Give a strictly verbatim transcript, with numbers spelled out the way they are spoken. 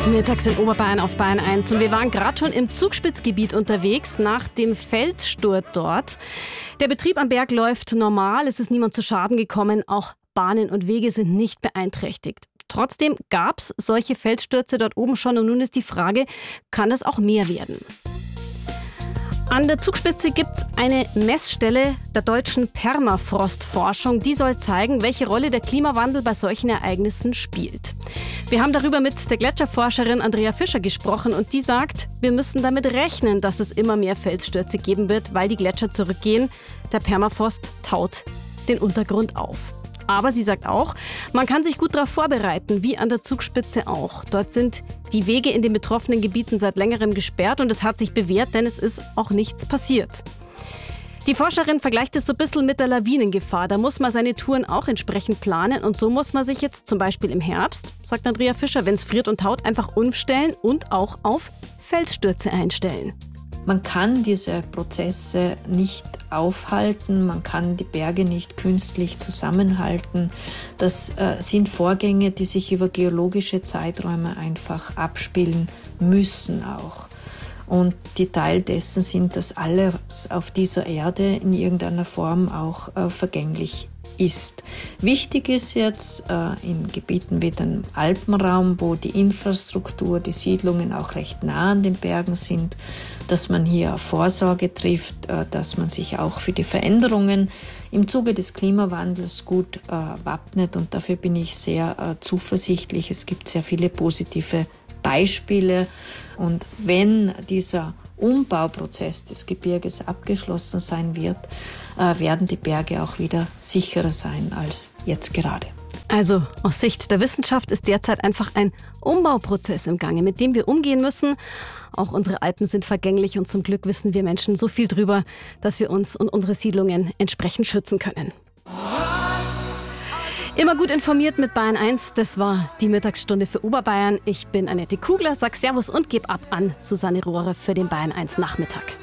Mittags in Oberbayern auf Bayern eins und wir waren gerade schon im Zugspitzgebiet unterwegs nach dem Felssturz dort. Der Betrieb am Berg läuft normal, es ist niemand zu Schaden gekommen, auch Bahnen und Wege sind nicht beeinträchtigt. Trotzdem gab es solche Felsstürze dort oben schon und nun ist die Frage, kann das auch mehr werden? An der Zugspitze gibt es eine Messstelle der deutschen Permafrostforschung. Die soll zeigen, welche Rolle der Klimawandel bei solchen Ereignissen spielt. Wir haben darüber mit der Gletscherforscherin Andrea Fischer gesprochen und die sagt, wir müssen damit rechnen, dass es immer mehr Felsstürze geben wird, weil die Gletscher zurückgehen. Der Permafrost taut den Untergrund auf. Aber sie sagt auch, man kann sich gut darauf vorbereiten, wie an der Zugspitze auch. Dort sind die Wege in den betroffenen Gebieten seit längerem gesperrt und es hat sich bewährt, denn es ist auch nichts passiert. Die Forscherin vergleicht es so ein bisschen mit der Lawinengefahr. Da muss man seine Touren auch entsprechend planen und so muss man sich jetzt zum Beispiel im Herbst, sagt Andrea Fischer, wenn es friert und taut, einfach umstellen und auch auf Felsstürze einstellen. Man kann diese Prozesse nicht aufhalten, man kann die Berge nicht künstlich zusammenhalten. Das äh, sind Vorgänge, die sich über geologische Zeiträume einfach abspielen müssen auch. Und die Teil dessen sind, dass alles auf dieser Erde in irgendeiner Form auch äh, vergänglich ist. Wichtig ist jetzt äh, in Gebieten wie dem Alpenraum, wo die Infrastruktur, die Siedlungen auch recht nah an den Bergen sind, dass man hier Vorsorge trifft, äh, dass man sich auch für die Veränderungen im Zuge des Klimawandels gut äh, wappnet und dafür bin ich sehr äh, zuversichtlich. Es gibt sehr viele positive Beispiele und wenn dieser Umbauprozess des Gebirges abgeschlossen sein wird, äh, werden die Berge auch wieder sicherer sein als jetzt gerade. Also aus Sicht der Wissenschaft ist derzeit einfach ein Umbauprozess im Gange, mit dem wir umgehen müssen. Auch unsere Alpen sind vergänglich und zum Glück wissen wir Menschen so viel drüber, dass wir uns und unsere Siedlungen entsprechend schützen können. Immer gut informiert mit Bayern eins, das war die Mittagsstunde für Oberbayern. Ich bin Annette Kugler, sag Servus und gebe ab an Susanne Rohre für den Bayern eins Nachmittag.